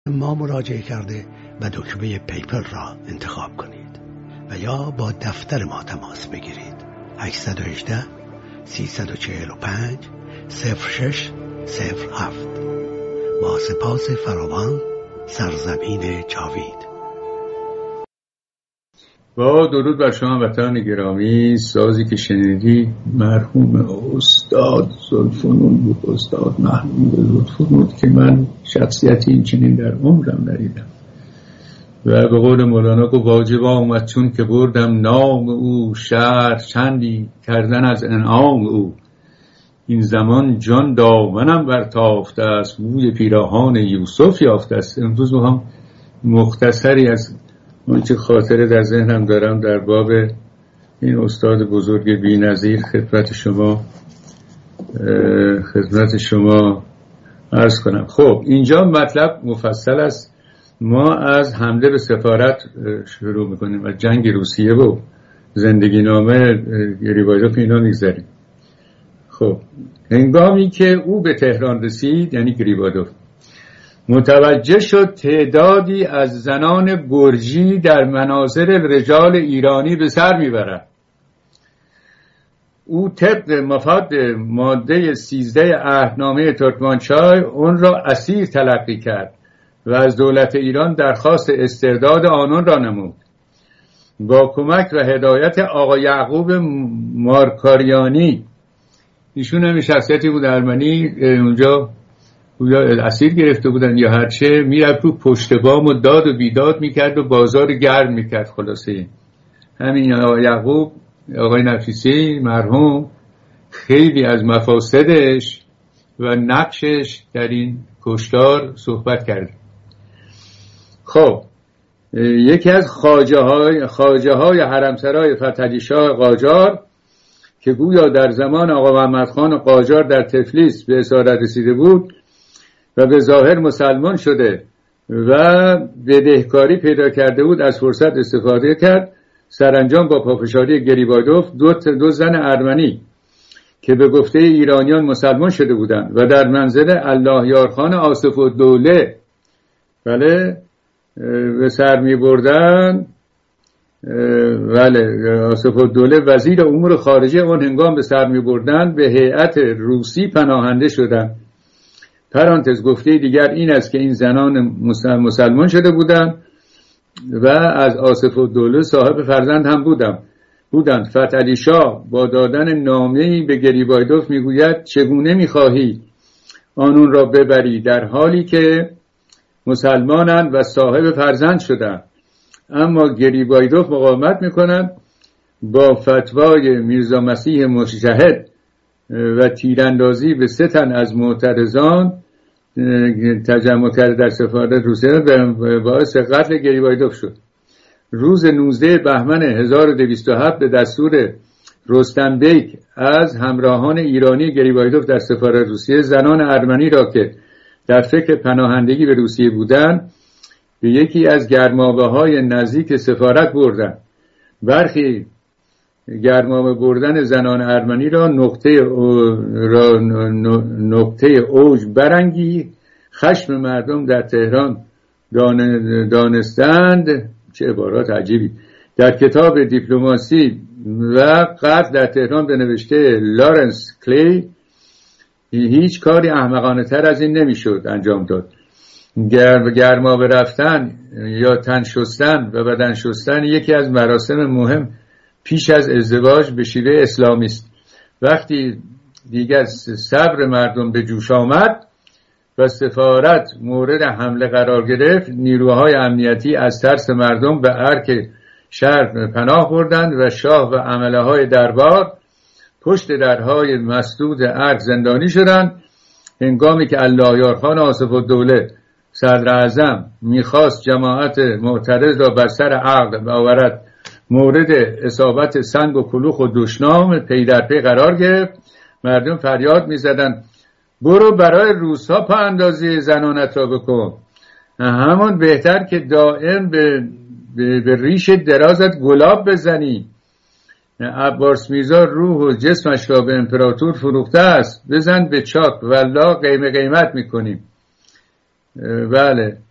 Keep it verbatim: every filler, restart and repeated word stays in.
ما مراجعه کرده و دکمه پیپل را انتخاب کنید و یا با دفتر ما تماس بگیرید. هشت یک هشت سه چهار پنج صفر شش صفر هفت. با سپاس فراوان، سرزمین جاوید. با درود بر شما وطن گرامی. سازی که شنیدی مرحوم استاد زلفنون بود، استاد محمود زلفنون، که من شخصیتی این چنین در عمرم ندیدم و به قول مولانا گفت واجب آمد چون که بردم نام او، شهر چندی کردن از انعام او. این زمان جان دامنم برتافته است، موی پیراهان یوسف یافته است. امروز هم مختصری از اون چه خاطره در ذهنم دارم در باب این استاد بزرگ بی‌نظیر خدمت شما خدمت شما عرض کنم. خب اینجا مطلب مفصل است. ما از حمله به سفارت شروع میکنیم و جنگ روسیه و زندگی نامه گریبایدوف اینا میگذاریم. خب هنگامی که او به تهران رسید، یعنی گریبایدوف، متوجه شد تعدادی از زنان گرجی در مناظر رجال ایرانی به سر میبرند. او طبق مفاد ماده سیزده عهدنامه ترکمانچای اون را اسیر تلقی کرد و از دولت ایران درخواست استرداد آنان را نمود. با کمک و هدایت آقا یعقوب مارکاریانی، ایشون هم شخصیتی بود ارمنی، اونجا یا اسیر گرفته بودن یا هرچه، میرفت رو پشت بام و داد و بیداد میکرد و بازار گرم میکرد. خلاصه همین آقای یعقوب، آقای نفیسی مرحوم، خیلی از مفاسدش و نقشش در این کشتار صحبت کرد. خب یکی از خواجه های خواجه های حرمسرای فتحعلی شاه قاجار که گویا در زمان آقا محمد خان قاجار در تفلیس به اسارت رسیده بود و به ظاهر مسلمان شده و بدهکاری پیدا کرده بود، از فرصت استفاده کرد. سرانجام با پافشاری گریبایدوف دو, دو زن ارمنی که به گفته ایرانیان مسلمان شده بودند و در منزل الله یارخان آصف الدوله بله به سر می بردن. بله آصف الدوله وزیر امور خارجه اون هنگام به سر می بردن به هیئت روسی پناهنده شدند. پرانتز گفته دیگر این است که این زنان مسلمان شده بودند و از آصف الدوله صاحب فرزند هم بودند. بودند. فتحعلی شاه با دادن نامه‌ای به گریبایدوف میگوید چگونه می‌خواهی آنون را ببری در حالی که مسلمانند و صاحب فرزند شدند. اما گریبایدوف مقاومت می‌کند. با فتوای میرزا مسیح مجتهد و تیراندازی به سه تن از معترضان تجمع کرده در سفارت روسیه باعث قتل گریبایدوف شد. روز نوزده بهمن هزار و دویست و هفت به دستور رستم بیک از همراهان ایرانی گریبایدوف در سفارت روسیه زنان ارمنی را که در فکر پناهندگی به روسیه بودند به یکی از گرمابه‌های نزدیک سفارت بردند. برخی گرمابه بردن زنان ارمنی را نقطه او را نقطه اوج برانگیخت. خشم مردم در تهران دانستند. چه عبارات عجیبی. در کتاب دیپلماسی و قتل در تهران به نوشته لارنس کلی هیچ کاری احمقانه تر از این نمیشد انجام داد. گرم گرمابه رفتن یا تن شستن و بدن شستن یکی از مراسم مهم پیش از ازدواج به شیوه اسلامی است. وقتی دیگر صبر مردم به جوش آمد و سفارت مورد حمله قرار گرفت، نیروهای امنیتی از ترس مردم به ارک شهر پناه بردند و شاه و عمله های دربار پشت درهای مسدود ارک زندانی شدند. هنگامی که الله یارخان آصف الدوله صدر اعظم میخواست جماعت معترض را بر سر عقد آورد، مورد اصابت سنگ و کلوخ و دشنام پی در پی قرار گرفت. مردم فریاد میزدند برو برای روس‌ها پا اندازی زنانت را بکن. همون بهتر که دائم به, به, به ریش درازت گلاب بزنی. عباس میرزا روح و جسمش را به امپراتور فروخته است، بزن به چاک والله قیمه قیمت میکنیم. بله